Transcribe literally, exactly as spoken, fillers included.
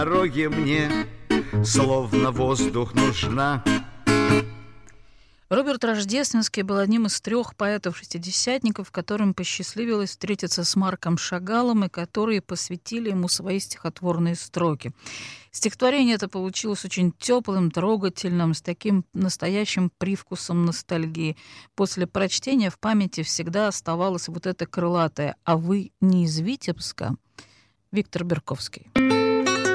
Дороге мне словно воздух нужна. Роберт Рождественский был одним из трех поэтов-шестидесятников, которым посчастливилось встретиться с Марком Шагалом и которые посвятили ему свои стихотворные строки. Стихотворение это получилось очень теплым, трогательным, с таким настоящим привкусом ностальгии. После прочтения в памяти всегда оставалось вот это крылатое «А вы не из Витебска?» Виктор Берковский.